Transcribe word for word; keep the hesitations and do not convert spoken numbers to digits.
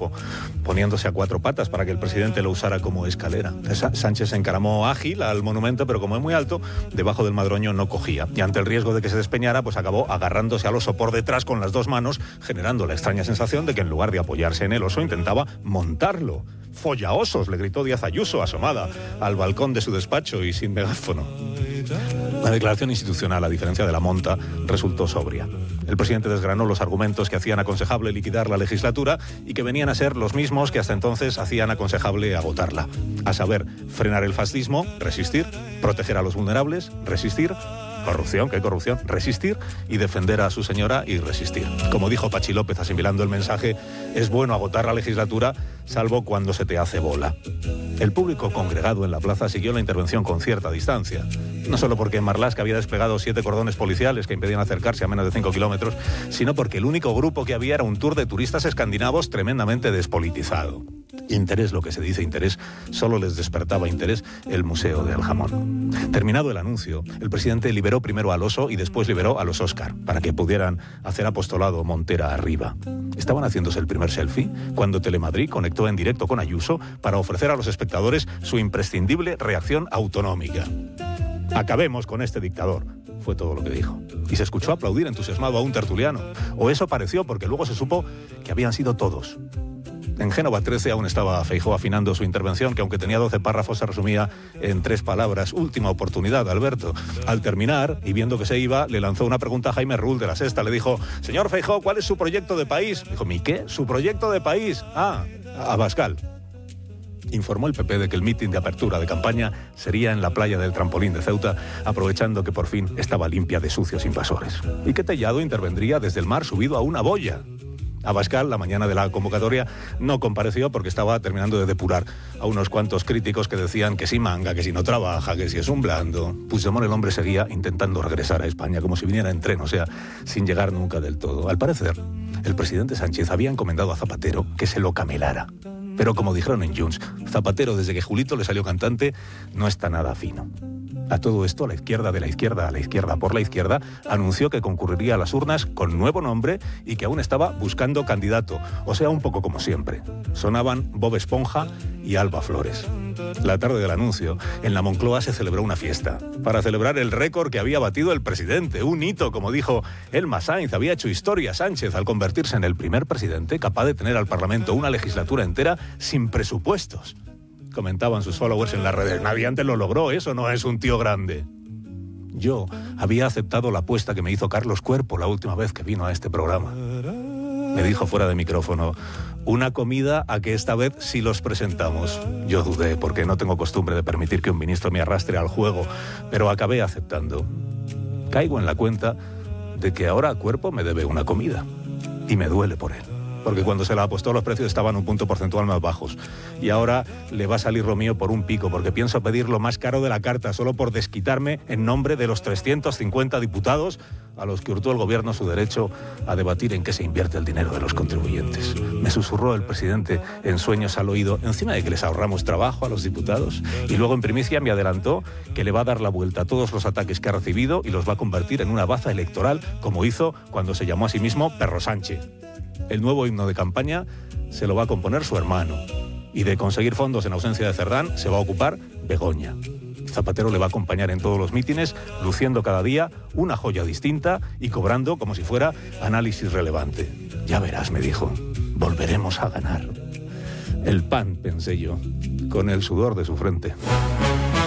cuerpo, poniéndose a cuatro patas para que el presidente lo usara como escalera. Sánchez se encaramó ágil al monumento, pero como es muy alto, debajo del madroño no cogía. Y ante el riesgo de que se despeñara, pues acabó agarrándose al oso por detrás con las dos manos, generando la extraña sensación de que en lugar de apoyarse en el oso, intentaba montarlo. «Follaosos», le gritó Díaz Ayuso, asomada al balcón de su despacho y sin megáfono. La declaración institucional, a diferencia de la monta, resultó sobria. El presidente desgranó los argumentos que hacían aconsejable liquidar la legislatura y que venían a ser los mismos que hasta entonces hacían aconsejable agotarla. A saber, frenar el fascismo, resistir, proteger a los vulnerables, resistir, corrupción, ¿qué corrupción? Resistir y defender a su señora y resistir. Como dijo Pachi López asimilando el mensaje, es bueno agotar la legislatura, salvo cuando se te hace bola. El público congregado en la plaza siguió la intervención con cierta distancia. No solo porque en Marlaska había desplegado siete cordones policiales que impedían acercarse a menos de cinco kilómetros, sino porque el único grupo que había era un tour de turistas escandinavos tremendamente despolitizado. Interés, lo que se dice interés, solo les despertaba interés el Museo del Jamón. Terminado el anuncio, el presidente liberó primero al oso y después liberó a los Óscar, para que pudieran hacer apostolado Montera arriba. Estaban haciéndose el primer selfie cuando Telemadrid conectó en directo con Ayuso para ofrecer a los espectadores su imprescindible reacción autonómica. «Acabemos con este dictador», fue todo lo que dijo. Y se escuchó aplaudir entusiasmado a un tertuliano. O eso pareció, porque luego se supo que habían sido todos. En Génova trece aún estaba Feijóo afinando su intervención, que aunque tenía doce párrafos se resumía en tres palabras. Última oportunidad, Alberto. Al terminar, y viendo que se iba, le lanzó una pregunta a Jaime Rull de La Sexta. Le dijo: «Señor Feijóo, ¿cuál es su proyecto de país?» Dijo: ¿mi qué? ¿Su proyecto de país? Ah, Abascal. Informó el P P de que el mitin de apertura de campaña sería en la playa del Trampolín de Ceuta, aprovechando que por fin estaba limpia de sucios invasores. Y que Tellado intervendría desde el mar subido a una boya. Abascal, la mañana de la convocatoria, no compareció porque estaba terminando de depurar a unos cuantos críticos que decían que si manga, que si no trabaja, que si es un blando. Puigdemont, el hombre, seguía intentando regresar a España como si viniera en tren, o sea, sin llegar nunca del todo. Al parecer, el presidente Sánchez había encomendado a Zapatero que se lo camelara. Pero como dijeron en Junts, Zapatero, desde que Julito le salió cantante, no está nada fino. A todo esto, la izquierda de la izquierda a la izquierda por la izquierda anunció que concurriría a las urnas con nuevo nombre y que aún estaba buscando candidato. O sea, un poco como siempre. Sonaban Bob Esponja y Alba Flores. La tarde del anuncio, en la Moncloa se celebró una fiesta para celebrar el récord que había batido el presidente. Un hito, como dijo Elma Sainz. Había hecho historia Sánchez al convertirse en el primer presidente capaz de tener al Parlamento una legislatura entera sin presupuestos. Comentaban sus followers en las redes: nadie antes lo logró, eso no es un tío grande. Yo había aceptado la apuesta que me hizo Carlos Cuerpo la última vez que vino a este programa. Me dijo fuera de micrófono: una comida a que esta vez sí los presentamos. Yo dudé, porque no tengo costumbre de permitir que un ministro me arrastre al juego, pero acabé aceptando. Caigo en la cuenta de que ahora Cuerpo me debe una comida. Y me duele por él. Porque cuando se la apostó los precios estaban un punto porcentual más bajos. Y ahora le va a salir lo mío por un pico, porque pienso pedir lo más caro de la carta, solo por desquitarme en nombre de los trescientos cincuenta diputados a los que hurtó el gobierno su derecho a debatir en qué se invierte el dinero de los contribuyentes. Me susurró el presidente en sueños al oído, encima de que les ahorramos trabajo a los diputados, y luego en primicia me adelantó que le va a dar la vuelta a todos los ataques que ha recibido y los va a convertir en una baza electoral, como hizo cuando se llamó a sí mismo Perro Sánchez. El nuevo himno de campaña se lo va a componer su hermano. Y de conseguir fondos en ausencia de Cerdán se va a ocupar Begoña. Zapatero le va a acompañar en todos los mítines, luciendo cada día una joya distinta y cobrando como si fuera análisis relevante. Ya verás, me dijo, volveremos a ganar. El pan, pensé yo, con el sudor de su frente.